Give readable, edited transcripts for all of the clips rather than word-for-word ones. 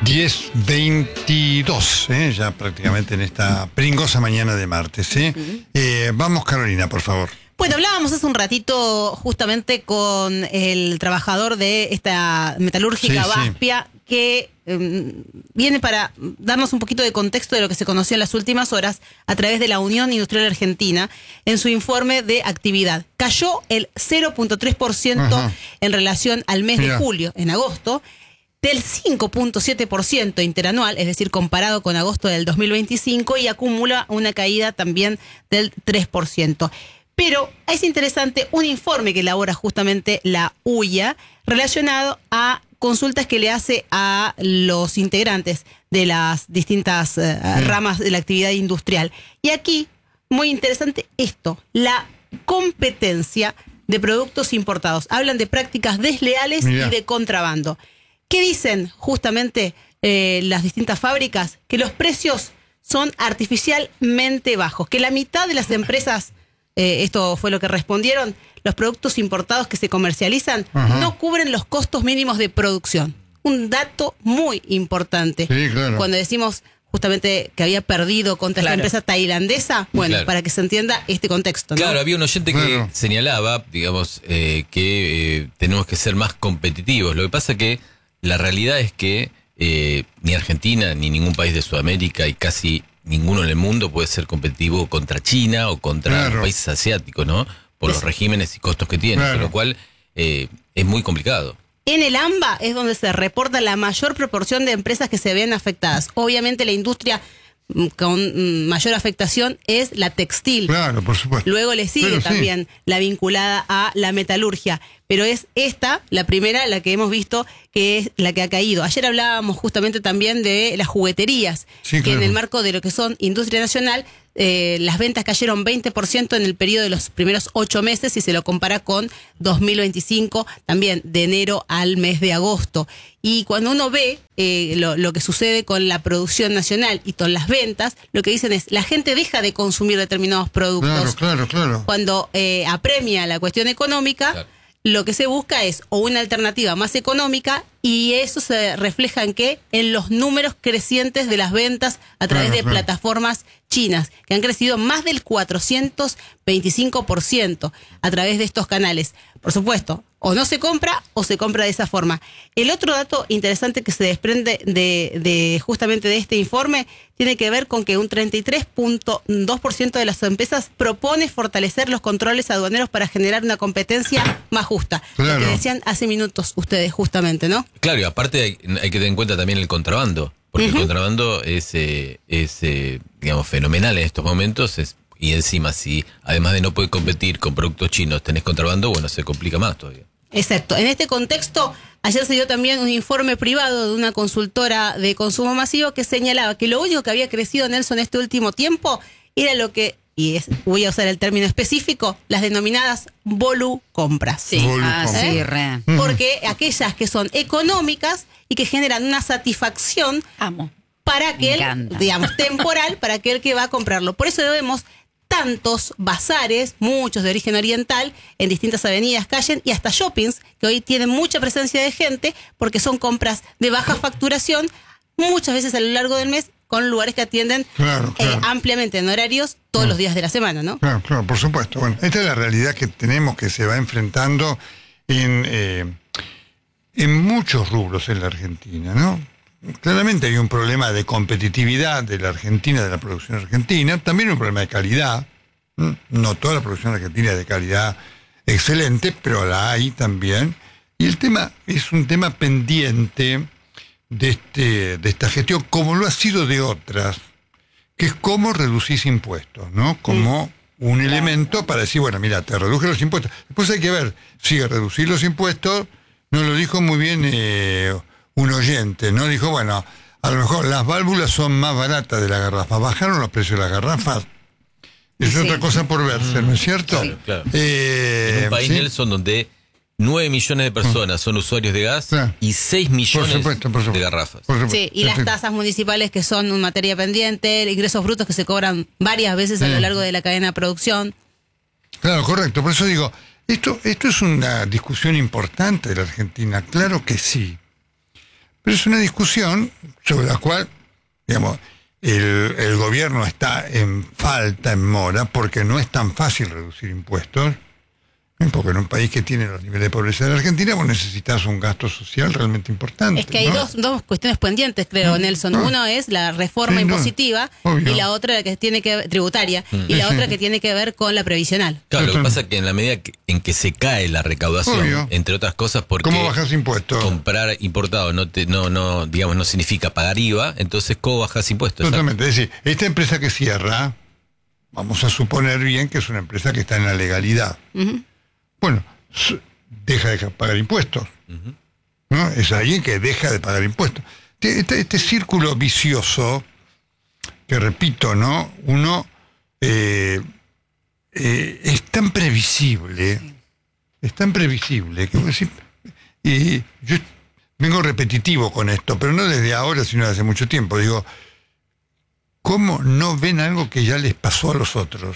10:22, ya prácticamente en esta pringosa mañana de martes. Vamos, Carolina, por favor. Bueno, hablábamos hace un ratito justamente con el trabajador de esta metalúrgica Baspia, que viene para darnos un poquito de contexto de lo que se conoció en las últimas horas a través de la Unión Industrial Argentina en su informe de actividad. Cayó el 0.3% en relación al mes de julio, en agosto, del 5.7% interanual, es decir, comparado con agosto del 2025, y acumula una caída también del 3%. Pero es interesante un informe que elabora justamente la UIA relacionado a consultas que le hace a los integrantes de las distintas ramas de la actividad industrial. Y aquí, muy interesante esto, la competencia de productos importados. Hablan de prácticas desleales y de contrabando. ¿Qué dicen justamente las distintas fábricas? Que los precios son artificialmente bajos, que la mitad de las empresas, esto fue lo que respondieron, los productos importados que se comercializan no cubren los costos mínimos de producción. Un dato muy importante. Sí, claro. Cuando decimos justamente que había perdido contra esta empresa tailandesa, bueno, para que se entienda este contexto, ¿no? Claro, había un oyente que señalaba, digamos, que tenemos que ser más competitivos. Lo que pasa que la realidad es que ni Argentina ni ningún país de Sudamérica y casi ninguno en el mundo puede ser competitivo contra China o contra los países asiáticos, ¿no? Por los regímenes y costos que tienen, con lo cual es muy complicado. En el AMBA es donde se reporta la mayor proporción de empresas que se ven afectadas. Obviamente la industria con mayor afectación es la textil. Claro, por supuesto. Luego le sigue también la vinculada a la metalurgia. Pero es esta, la primera, la que hemos visto, que es la que ha caído. Ayer hablábamos justamente también de las jugueterías, que en el marco de lo que son industria nacional, las ventas cayeron 20% en el periodo de los primeros 8 meses, si se lo compara con 2025, también de enero al mes de agosto. Y cuando uno ve lo que sucede con la producción nacional y con las ventas, lo que dicen es, la gente deja de consumir determinados productos. Claro. Cuando apremia la cuestión económica, lo que se busca es o una alternativa más económica, y eso se refleja en ¿qué? En los números crecientes de las ventas a través de plataformas chinas, que han crecido más del 425% a través de estos canales. Por supuesto, o no se compra o se compra de esa forma. El otro dato interesante que se desprende de justamente de este informe tiene que ver con que un 33.2% de las empresas propone fortalecer los controles aduaneros para generar una competencia más justa. Lo que decían hace minutos ustedes justamente, ¿no? Claro, y aparte hay que tener en cuenta también el contrabando, porque el contrabando es digamos, fenomenal en estos momentos, y encima si además de no poder competir con productos chinos tenés contrabando, bueno, se complica más todavía. Exacto. En este contexto, ayer se dio también un informe privado de una consultora de consumo masivo que señalaba que lo único que había crecido, Nelson, en este último tiempo era lo que, voy a usar el término específico, las denominadas volucompras. Sí, Porque aquellas que son económicas y que generan una satisfacción para aquel, digamos, temporal, para aquel que va a comprarlo. Por eso debemos tantos bazares, muchos de origen oriental, en distintas avenidas, calles y hasta shoppings, que hoy tienen mucha presencia de gente porque son compras de baja facturación, muchas veces a lo largo del mes, con lugares que atienden ampliamente en horarios todos los días de la semana, ¿no? Claro, por supuesto. Bueno, esta es la realidad que tenemos, que se va enfrentando en muchos rubros en la Argentina, ¿no? Claramente hay un problema de competitividad de la Argentina, de la producción argentina, también un problema de calidad. No toda la producción argentina es de calidad excelente, pero la hay también. Y el tema es un tema pendiente de esta gestión, como lo ha sido de otras, que es cómo reducís impuestos, ¿no? Como un elemento para decir, bueno, mira, te reduje los impuestos. Después hay que ver si reducir los impuestos, nos lo dijo muy bien un oyente, ¿no? Dijo, bueno, a lo mejor las válvulas son más baratas de la garrafa. ¿Bajaron los precios de las garrafas? Es otra cosa por verse, ¿no es cierto? Sí, claro. En un país, Nelson, donde 9 millones de personas son usuarios de gas y 6 millones de garrafas. Sí, y las tasas municipales que son una materia pendiente, ingresos brutos que se cobran varias veces a lo largo de la cadena de producción. Claro, correcto. Por eso digo, esto es una discusión importante de la Argentina. Claro que sí. Pero es una discusión sobre la cual, digamos, el gobierno está en falta, en mora, porque no es tan fácil reducir impuestos. Porque en un país que tiene los niveles de pobreza de la Argentina, vos necesitas un gasto social realmente importante. Es que hay dos cuestiones pendientes, creo, Nelson. Uno es la reforma impositiva y la otra que tiene que ver, tributaria, y la otra que tiene que ver con la previsional. Claro, lo que pasa es que en la medida en que se cae la recaudación, entre otras cosas, porque ¿cómo bajas impuestos? Comprar importado no significa pagar IVA, entonces ¿cómo bajas impuestos? Totalmente. Es decir, esta empresa que cierra, vamos a suponer bien que es una empresa que está en la legalidad. Bueno, deja de pagar impuestos. ¿No? Es alguien que deja de pagar impuestos. Este círculo vicioso, que repito, ¿no? Uno es tan previsible, que decir, y yo vengo repetitivo con esto, pero no desde ahora, sino desde hace mucho tiempo. Digo, ¿cómo no ven algo que ya les pasó a los otros?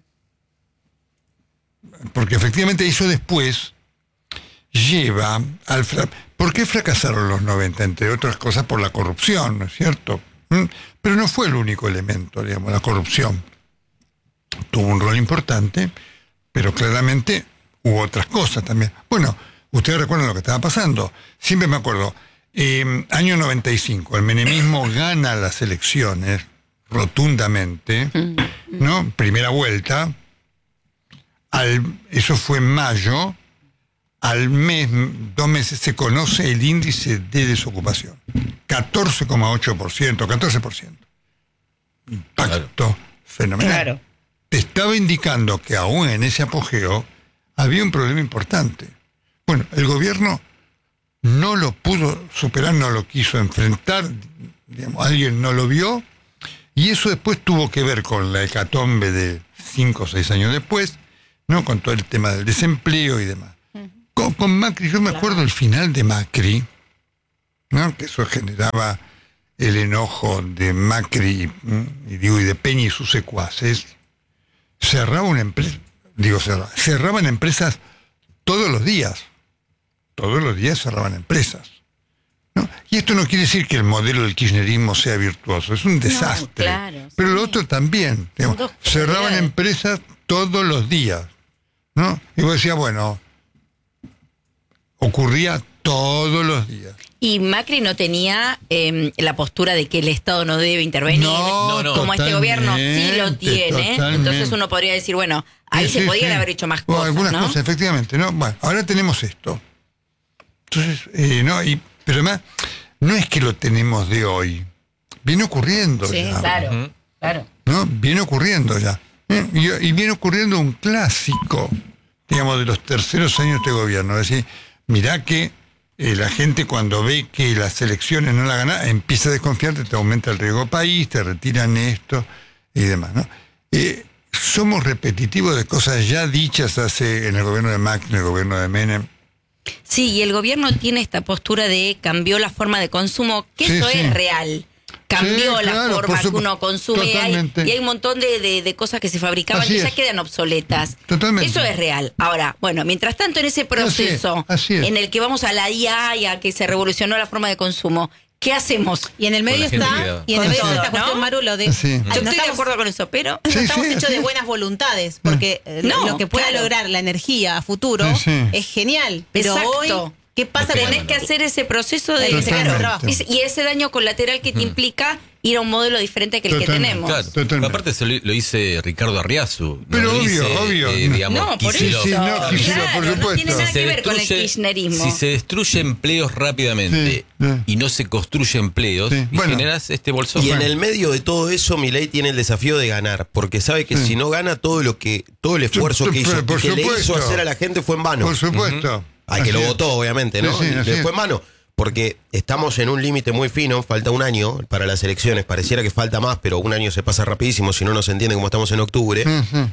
Porque efectivamente eso después lleva al ¿por qué fracasaron los 90? Entre otras cosas por la corrupción, ¿no es cierto? Pero no fue el único elemento, digamos, la corrupción. Tuvo un rol importante, pero claramente hubo otras cosas también. Bueno, ustedes recuerdan lo que estaba pasando. Siempre me acuerdo, año 95, el menemismo gana las elecciones rotundamente, ¿no? Primera vuelta. Eso fue en mayo, al mes, 2 meses, se conoce el índice de desocupación. 14,8%, 14%. Impacto fenomenal. Claro. Te estaba indicando que aún en ese apogeo había un problema importante. Bueno, el gobierno no lo pudo superar, no lo quiso enfrentar, digamos, alguien no lo vio, y eso después tuvo que ver con la hecatombe de 5 o 6 años después, ¿no? Con todo el tema del desempleo y demás. Con Macri, yo me acuerdo el final de Macri, ¿no? Que eso generaba el enojo de Macri y de Peña y sus secuaces. Cerraba una empresa, cerraban empresas todos los días cerraban empresas, ¿no? Y esto no quiere decir que el modelo del kirchnerismo sea virtuoso, es un desastre. Claro, pero lo otro también, digamos, cerraban empresas todos los días, ¿no? Y vos decías, bueno, ocurría todos los días. Y Macri no tenía la postura de que el Estado no debe intervenir, no, como este gobierno sí lo tiene. Totalmente. Entonces uno podría decir, bueno, ahí se podían haber hecho más cosas, algunas ¿no? cosas, efectivamente, ¿no? Bueno, ahora tenemos esto. Entonces, pero además, no es que lo tenemos de hoy. Viene ocurriendo Sí, ya. claro. ¿No? Viene ocurriendo ya. Y viene ocurriendo un clásico, digamos, de los terceros años de este gobierno. Es decir, mirá que la gente cuando ve que las elecciones no la ganan, empieza a desconfiar, te aumenta el riesgo país, te retiran esto y demás, ¿no? Somos repetitivos de cosas ya dichas en el gobierno de Macri, en el gobierno de Menem. Sí, y el gobierno tiene esta postura de cambió la forma de consumo, que eso es real. Cambió la forma que uno consume y hay un montón de cosas que se fabricaban Así que ya es. quedan obsoletas. Totalmente. Eso es real. Ahora, bueno, mientras tanto en ese proceso Así es. en el que vamos a la IA y a que se revolucionó la forma de consumo, ¿qué hacemos? Y en el medio Con la está, gente y en el medio Con está esta todo, cuestión, ¿no? Maru, lo de... Sí. Yo no estoy de estamos- acuerdo con eso, pero No Sí, estamos sí, hechos sí. de buenas voluntades, porque lo que pueda claro. lograr la energía a futuro Sí, sí. es genial. Pero Exacto. hoy, ¿qué pasa con tenés que hacer ese proceso de Totalmente. claro, y ese daño colateral que te implica ir a un modelo diferente que el que Totalmente. tenemos. Claro. Totalmente. Aparte se lo dice Ricardo Arriazu. Pero lo obvio, dice, obvio. Digamos, No, por Kicillof. eso. Sí, no, Kicillof, por Claro, no supuesto. tiene nada Se que ver con el destruye- kirchnerismo. Si se destruye empleos rápidamente Sí. y no se construye empleos, Sí. y Bueno. generas este bolsón. Y en el medio de todo eso, Milei tiene el desafío de ganar, porque sabe que si no gana todo el esfuerzo que hizo, Por y que le supuesto. hizo hacer a la gente fue en vano. Por supuesto. Al que Así lo es. votó, obviamente, ¿no? Sí, sí, así Le es. fue en mano. Porque estamos en un límite muy fino, falta un año para las elecciones, pareciera que falta más, pero un año se pasa rapidísimo, si no, no se entiende cómo estamos en octubre. Ujú.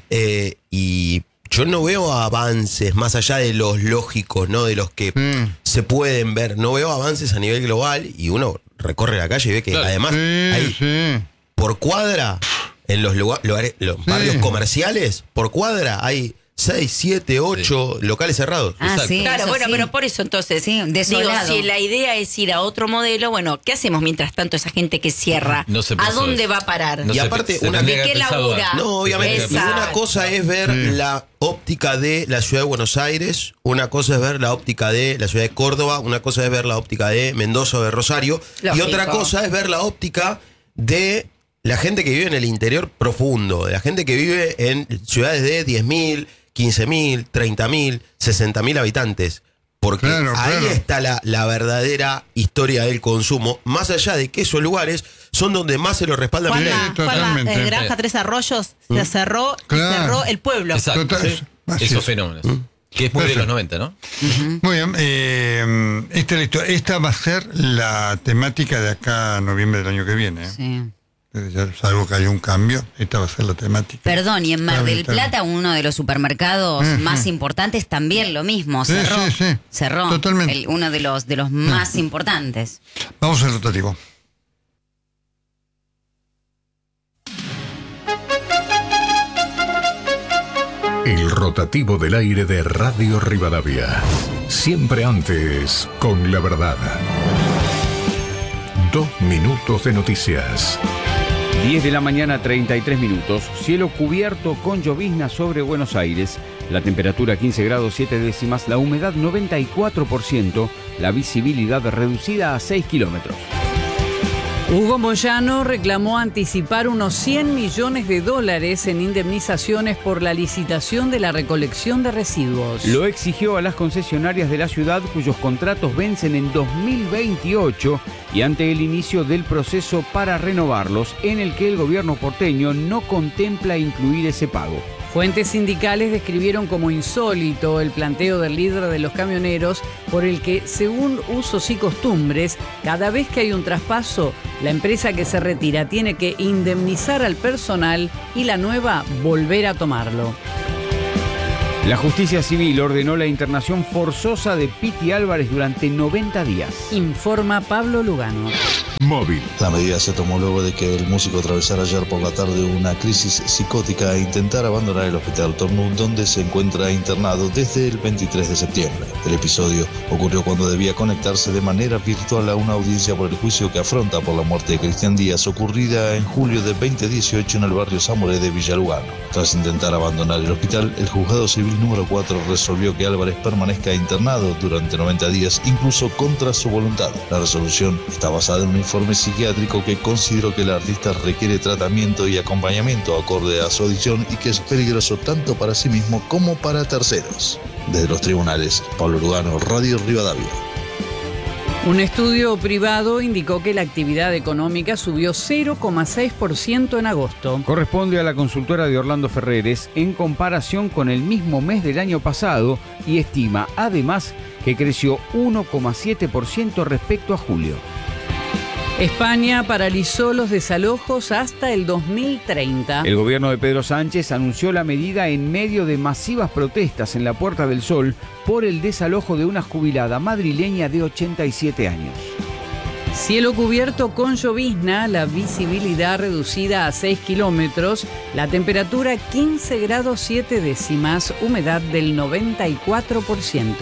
Y yo no veo avances más allá de los lógicos, ¿no? De los que se pueden ver. No veo avances a nivel global y uno recorre la calle y ve que Claro. además hay Sí. por cuadra, en los barrios comerciales, por cuadra hay 6, 7, 8 locales cerrados. Sí, claro, bueno, sí. Pero por eso entonces, desolado. Digo, si la idea es ir a otro modelo, bueno, ¿qué hacemos mientras tanto esa gente que cierra? ¿A dónde va a parar? Y aparte, ¿de qué labura? No, obviamente, una cosa es ver la óptica de la ciudad de Buenos Aires, una cosa es ver la óptica de la ciudad de Córdoba, una cosa es ver la óptica de Mendoza o de Rosario, y otra cosa es ver la óptica de la gente que vive en el interior profundo, de la gente que vive en ciudades de 10.000, 15.000, 30.000, 60.000 habitantes. Porque ahí está la verdadera historia del consumo, más allá de que esos lugares son donde más se lo respalda. Granja Tres Arroyos se cerró, y cerró el pueblo. Exacto. Esos fenómenos. Que es muy de los 90, ¿no? Muy bien. Esta va a ser la temática de acá a noviembre del año que viene. Sí. Ya salvo que hay un cambio, esta va a ser la temática. Perdón, y en Mar del Plata, uno de los supermercados más importantes, también lo mismo, cerró. Cerró. Totalmente. Uno de los más importantes. Vamos al rotativo. El rotativo del aire de Radio Rivadavia. Siempre antes, con la verdad. 2 minutos de noticias. 10 de la mañana, 33 minutos. Cielo cubierto con llovizna sobre Buenos Aires. La temperatura 15 grados 7 décimas. La humedad 94%. La visibilidad reducida a 6 kilómetros. Hugo Moyano reclamó anticipar unos $100 millones en indemnizaciones por la licitación de la recolección de residuos. Lo exigió a las concesionarias de la ciudad cuyos contratos vencen en 2028 y ante el inicio del proceso para renovarlos, en el que el gobierno porteño no contempla incluir ese pago. Fuentes sindicales describieron como insólito el planteo del líder de los camioneros por el que, según usos y costumbres, cada vez que hay un traspaso, la empresa que se retira tiene que indemnizar al personal y la nueva volver a tomarlo. La justicia civil ordenó la internación forzosa de Piti Álvarez durante 90 días. Informa Pablo Lugano. Móvil. La medida se tomó luego de que el músico atravesara ayer por la tarde una crisis psicótica e intentara abandonar el hospital Tornum, donde se encuentra internado desde el 23 de septiembre. El episodio ocurrió cuando debía conectarse de manera virtual a una audiencia por el juicio que afronta por la muerte de Cristian Díaz, ocurrida en julio de 2018 en el barrio Zamoré de Villa Lugano. Tras intentar abandonar el hospital, el juzgado civil número 4 resolvió que Álvarez permanezca internado durante 90 días, incluso contra su voluntad. La resolución está basada en un informe psiquiátrico que consideró que el artista requiere tratamiento y acompañamiento acorde a su adicción y que es peligroso tanto para sí mismo como para terceros. Desde los tribunales, Pablo Lugano, Radio Rivadavia. Un estudio privado indicó que la actividad económica subió 0,6% en agosto. Corresponde a la consultora de Orlando Ferreres en comparación con el mismo mes del año pasado y estima además que creció 1,7% respecto a julio. España paralizó los desalojos hasta el 2030. El gobierno de Pedro Sánchez anunció la medida en medio de masivas protestas en la Puerta del Sol por el desalojo de una jubilada madrileña de 87 años. Cielo cubierto con llovizna, la visibilidad reducida a 6 kilómetros, la temperatura 15 grados 7 décimas, humedad del 94%.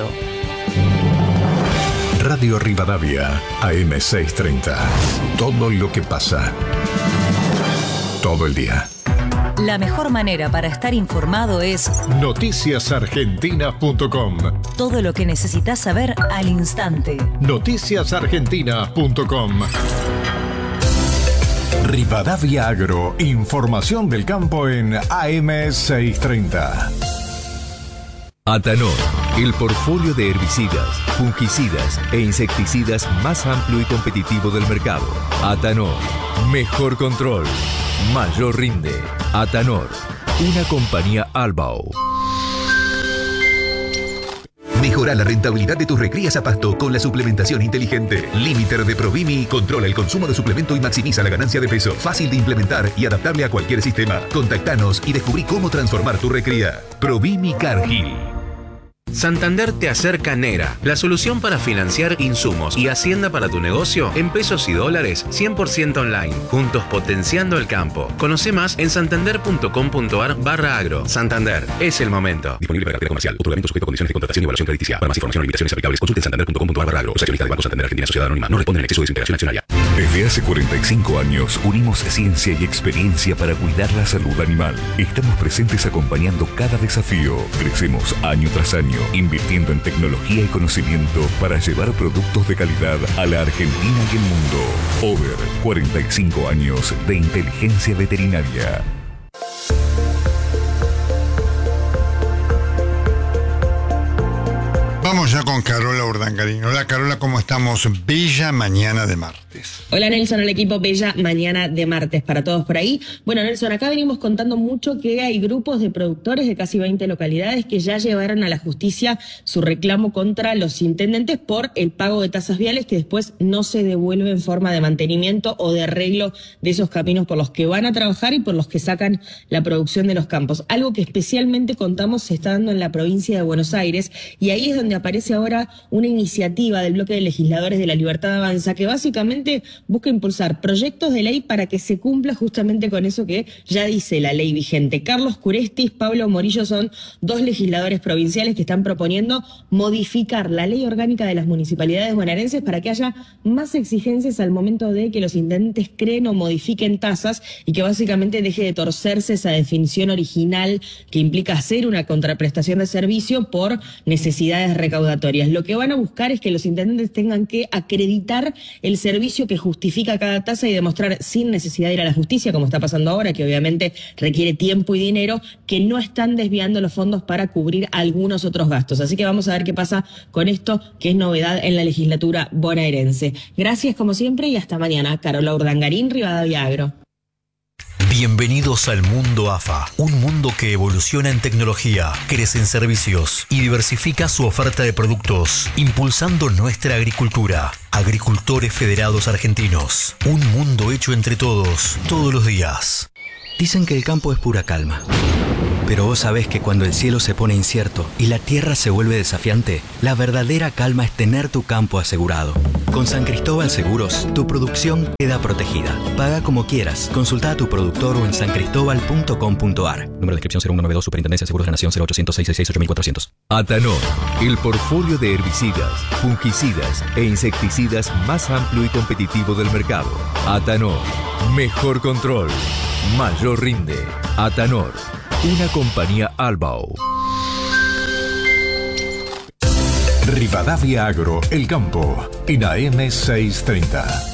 Radio Rivadavia, AM630. Todo lo que pasa. Todo el día. La mejor manera para estar informado es noticiasargentina.com. Todo lo que necesitas saber al instante. Noticiasargentina.com. Rivadavia Agro. Información del campo en AM630. Atanor, el portfolio de herbicidas, fungicidas e insecticidas más amplio y competitivo del mercado. Atanor, mejor control, mayor rinde. Atanor, una compañía Albao. Mejora la rentabilidad de tus recrías a pasto con la suplementación inteligente. Limiter de Provimi controla el consumo de suplemento y maximiza la ganancia de peso. Fácil de implementar y adaptable a cualquier sistema. Contactanos y descubrí cómo transformar tu recría. Provimi Cargill. Santander te acerca Nera, la solución para financiar insumos y hacienda para tu negocio en pesos y dólares 100% online. Juntos potenciando el campo. Conoce más en santander.com.ar/agro. Santander, es el momento. Disponible para cartera comercial. Otorgamiento sujeto a condiciones de contratación y evaluación crediticia. Para más información y limitaciones aplicables, consulte santander.com.ar/agro. Los accionistas del Banco Santander Argentina Sociedad Anónima no responden en exceso de desintegración accionaria. Desde hace 45 años unimos ciencia y experiencia para cuidar la salud animal. Estamos presentes acompañando cada desafío. Crecemos año tras año, invirtiendo en tecnología y conocimiento para llevar productos de calidad a la Argentina y el mundo. Over 45 años de inteligencia veterinaria. Vamos ya con Carola Urdangarín. Hola Carola, ¿cómo estamos? Bella mañana de martes. Hola Nelson, al equipo, bella mañana de martes para todos por ahí. Bueno Nelson, acá venimos contando mucho que hay grupos de productores de casi 20 localidades que ya llevaron a la justicia su reclamo contra los intendentes por el pago de tasas viales que después no se devuelve en forma de mantenimiento o de arreglo de esos caminos por los que van a trabajar y por los que sacan la producción de los campos. Algo que especialmente contamos se está dando en la provincia de Buenos Aires y ahí es donde aparece ahora una iniciativa del bloque de legisladores de La Libertad Avanza que básicamente busca impulsar proyectos de ley para que se cumpla justamente con eso que ya dice la ley vigente. Carlos Curestis, Pablo Morillo son dos legisladores provinciales que están proponiendo modificar la ley orgánica de las municipalidades bonaerenses para que haya más exigencias al momento de que los intendentes creen o modifiquen tasas y que básicamente deje de torcerse esa definición original que implica hacer una contraprestación de servicio por necesidades recaudatorias. Lo que van a buscar es que los intendentes tengan que acreditar el servicio que justifica cada tasa y demostrar sin necesidad de ir a la justicia, como está pasando ahora, que obviamente requiere tiempo y dinero, que no están desviando los fondos para cubrir algunos otros gastos. Así que vamos a ver qué pasa con esto, que es novedad en la legislatura bonaerense. Gracias como siempre y hasta mañana. Carola Urdangarín, Rivadavia Agro. Bienvenidos al mundo AFA, un mundo que evoluciona en tecnología, crece en servicios y diversifica su oferta de productos, impulsando nuestra agricultura. Agricultores Federados Argentinos, un mundo hecho entre todos, todos los días. Dicen que el campo es pura calma. Pero vos sabés que cuando el cielo se pone incierto y la tierra se vuelve desafiante, la verdadera calma es tener tu campo asegurado. Con San Cristóbal Seguros, tu producción queda protegida. Paga como quieras. Consulta a tu productor o en sancristobal.com.ar. Número de inscripción 0192, Superintendencia de Seguros de la Nación 0800 666 8400. Atanor, el portfolio de herbicidas, fungicidas e insecticidas más amplio y competitivo del mercado. Atanor, mejor control, mayor rinde. Atanor, una compañía Albao. Rivadavia Agro, El Campo, en AM 630.